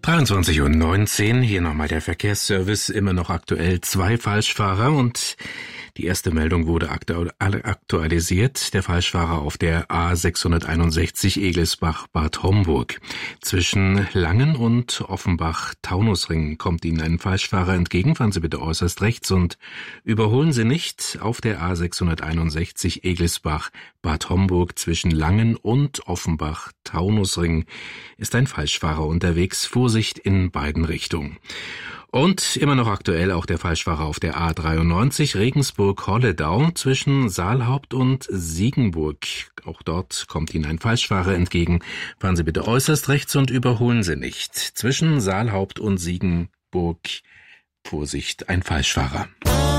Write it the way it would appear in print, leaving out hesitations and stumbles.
23:19 Uhr, hier nochmal der Verkehrsservice, immer noch aktuell 2 Falschfahrer und die erste Meldung wurde aktualisiert. Der Falschfahrer auf der A661 Egelsbach-Bad Homburg. Zwischen Langen und Offenbach-Taunusring kommt Ihnen ein Falschfahrer entgegen. Fahren Sie bitte äußerst rechts und überholen Sie nicht. Auf der A661 Egelsbach-Bad Homburg zwischen Langen und Offenbach-Taunusring ist ein Falschfahrer unterwegs. Vorsicht in beiden Richtungen. Und immer noch aktuell auch der Falschfahrer auf der A93 Regensburg-Holledau zwischen Saalhaupt und Siegenburg. Auch dort kommt Ihnen ein Falschfahrer entgegen. Fahren Sie bitte äußerst rechts und überholen Sie nicht. Zwischen Saalhaupt und Siegenburg, Vorsicht, ein Falschfahrer.